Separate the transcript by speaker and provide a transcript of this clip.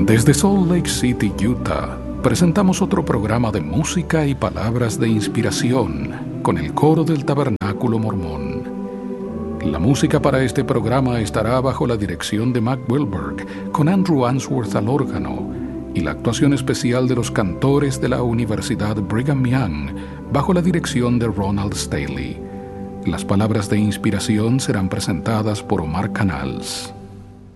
Speaker 1: Desde Salt Lake City, Utah, presentamos otro programa de música y palabras de inspiración con el coro del Tabernáculo Mormón. La música para este programa estará bajo la dirección de Mac Wilberg, con Andrew Answorth al órgano, y la actuación especial de los cantores de la Universidad Brigham Young, bajo la dirección de Ronald Staley. Las palabras de inspiración serán presentadas por Omar Canals.